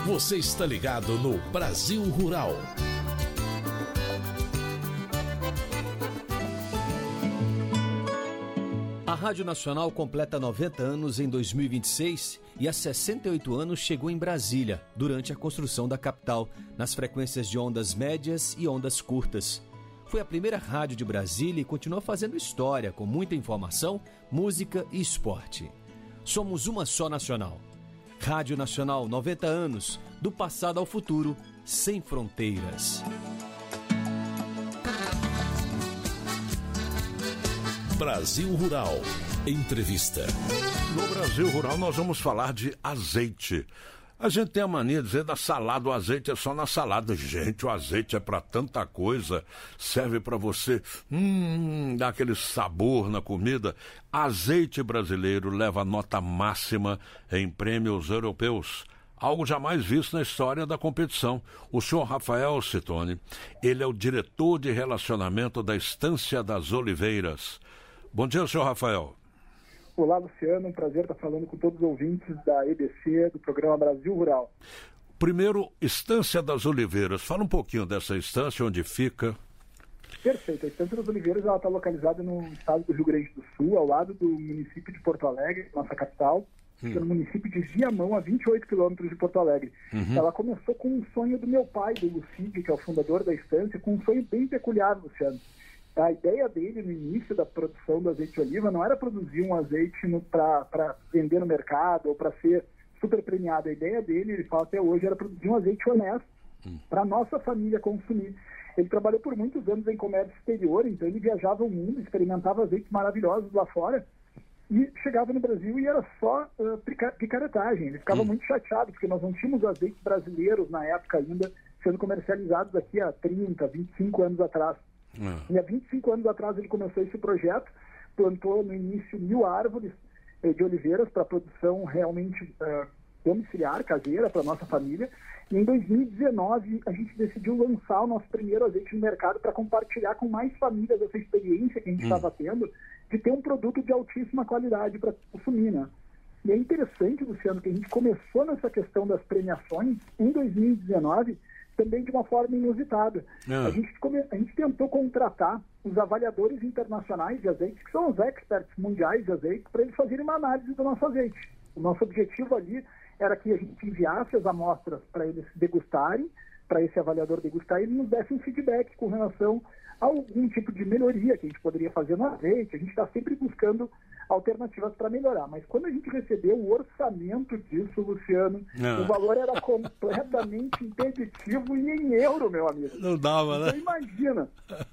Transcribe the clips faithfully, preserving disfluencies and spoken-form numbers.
Você está ligado no Brasil Rural. A Rádio Nacional completa noventa anos em dois mil e vinte e seis e há sessenta e oito anos chegou em Brasília, durante a construção da capital, nas frequências de ondas médias e ondas curtas. Foi a primeira rádio de Brasília e continua fazendo história, com muita informação, música e esporte. Somos uma só nacional. Rádio Nacional, noventa anos, do passado ao futuro, sem fronteiras. Brasil Rural. Entrevista. No Brasil Rural nós vamos falar de azeite. A gente tem a mania de dizer da salada, o azeite é só na salada. Gente, o azeite é para tanta coisa, serve para você hum, dar aquele sabor na comida. Azeite brasileiro leva nota máxima em prêmios europeus. Algo jamais visto na história da competição. O senhor Rafael Citone, ele é o diretor de relacionamento da Estância das Oliveiras. Bom dia, senhor Rafael. Olá, Luciano. Um prazer estar falando com todos os ouvintes da E B C, do programa Brasil Rural. Primeiro, Estância das Oliveiras. Fala um pouquinho dessa estância, onde fica. Perfeito. A Estância das Oliveiras está localizada no estado do Rio Grande do Sul, ao lado do município de Porto Alegre, nossa capital. Fica no município de Viamão, a vinte e oito quilômetros de Porto Alegre. Uhum. Ela começou com um sonho do meu pai, do Lucídio, que é o fundador da estância, com um sonho bem peculiar, Luciano. A ideia dele, no início da produção do azeite de oliva, não era produzir um azeite para vender no mercado ou para ser super premiado. A ideia dele, ele fala até hoje, era produzir um azeite honesto uhum. para a nossa família consumir. Ele trabalhou por muitos anos em comércio exterior, então ele viajava o mundo, experimentava azeites maravilhosos lá fora, e chegava no Brasil e era só uh, pica- picaretagem. Ele ficava hum. muito chateado, porque nós não tínhamos azeites brasileiros na época ainda sendo comercializados aqui há trinta, vinte e cinco anos atrás. Hum. E há vinte e cinco anos atrás ele começou esse projeto, plantou no início mil árvores eh, de oliveiras para produção realmente uh, domiciliar, caseira, para a nossa família. E em dois mil e dezenove a gente decidiu lançar o nosso primeiro azeite no mercado para compartilhar com mais famílias essa experiência que a gente estava hum. tendo de ter um produto de altíssima qualidade para consumir, né? E é interessante, Luciano, que a gente começou nessa questão das premiações em dois mil e dezenove também de uma forma inusitada. Ah. A, gente come... a gente tentou contratar os avaliadores internacionais de azeite, que são os experts mundiais de azeite, para eles fazerem uma análise do nosso azeite. O nosso objetivo ali era que a gente enviasse as amostras para eles degustarem, para esse avaliador degustar, e ele nos desse um feedback com relação a algum tipo de melhoria que a gente poderia fazer no azeite. A gente está sempre buscando alternativas para melhorar. Mas quando a gente recebeu o orçamento disso, Luciano, não. o valor era completamente impeditivo e em euro, meu amigo. Não dava, né? Então imagina.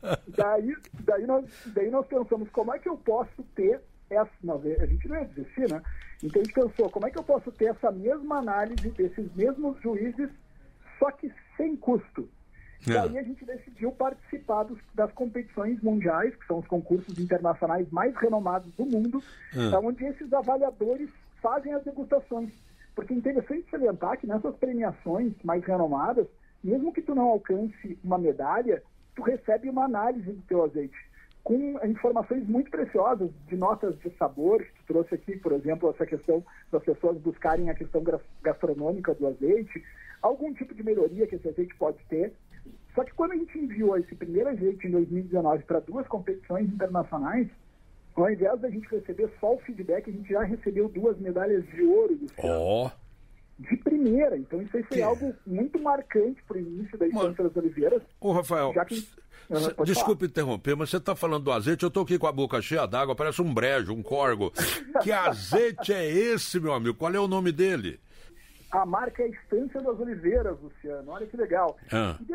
Daí, daí, nós, daí nós pensamos, como é que eu posso ter essa... Não, a gente não ia desistir, né? Então a gente pensou, como é que eu posso ter essa mesma análise desses mesmos juízes, só que sem custo? E é. aí a gente decidiu participar dos, das competições mundiais, que são os concursos internacionais mais renomados do mundo, é. onde esses avaliadores fazem as degustações. Porque é interessante salientar que nessas premiações mais renomadas, mesmo que tu não alcance uma medalha, tu recebe uma análise do teu azeite, com informações muito preciosas, de notas de sabor, que tu trouxe aqui, por exemplo, essa questão das pessoas buscarem a questão gastronômica do azeite, algum tipo de melhoria que esse azeite pode ter. Só que quando a gente enviou esse primeiro azeite em dois mil e dezenove para duas competições internacionais, ao invés da gente receber só o feedback, a gente já recebeu duas medalhas de ouro do céu. Oh. De primeira. Então isso aí foi que... algo muito marcante para o início da Estância das Oliveiras. Ô, Rafael, já que... cê, desculpe falar. interromper, mas você está falando do azeite, eu estou aqui com a boca cheia d'água, parece um brejo, um corgo. Que azeite é esse, meu amigo? Qual é o nome dele? A marca é a Estância das Oliveiras, Luciano. Olha que legal. Ah. E